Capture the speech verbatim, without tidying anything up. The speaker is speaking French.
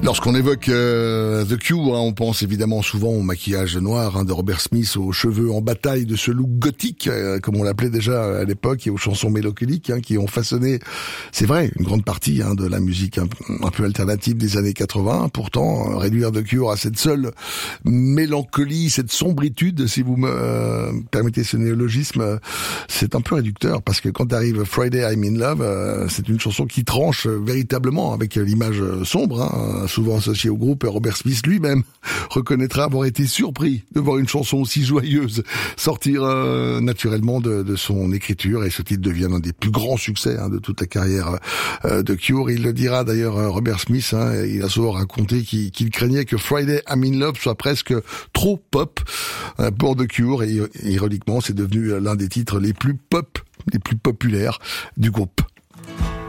Lorsqu'on évoque euh, The Cure, hein, on pense évidemment souvent au maquillage noir hein, de Robert Smith, aux cheveux en bataille de ce look gothique, euh, comme on l'appelait déjà à l'époque, et aux chansons mélancoliques hein, qui ont façonné, c'est vrai, une grande partie hein, de la musique un, un peu alternative des années quatre-vingts. Pourtant, euh, réduire The Cure à cette seule mélancolie, cette sombritude, si vous me euh, permettez ce néologisme, euh, c'est un peu réducteur, parce que quand arrive Friday I'm in Love, euh, c'est une chanson qui tranche euh, véritablement avec l'image euh, sombre, hein, souvent associé au groupe. Robert Smith lui-même reconnaîtra avoir été surpris de voir une chanson aussi joyeuse sortir euh, naturellement de, de son écriture, et ce titre devient l'un des plus grands succès hein, de toute la carrière euh, de Cure. Il le dira d'ailleurs euh, Robert Smith, hein, il a souvent raconté qu'il, qu'il craignait que Friday I'm in Love soit presque trop pop euh, pour The Cure, et ironiquement c'est devenu l'un des titres les plus pop, les plus populaires du groupe.